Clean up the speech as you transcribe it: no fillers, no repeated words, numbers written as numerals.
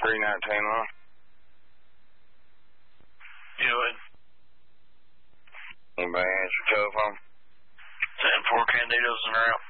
319 on. You would. Anybody answer your telephone? 10-4 Candido's en route.